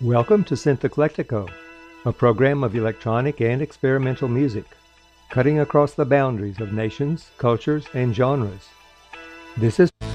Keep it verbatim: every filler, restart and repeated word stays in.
Welcome to Synth Eclectico, a program of electronic and experimental music, cutting across the boundaries of nations, cultures, and genres. This is